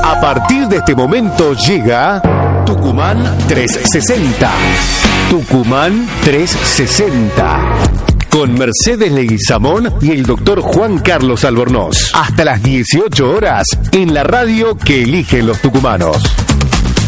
A partir de este momento llega Tucumán 360. Tucumán 360. Con Mercedes Leguizamón y el doctor Juan Carlos Albornoz. Hasta las 18 horas en la radio que eligen los tucumanos.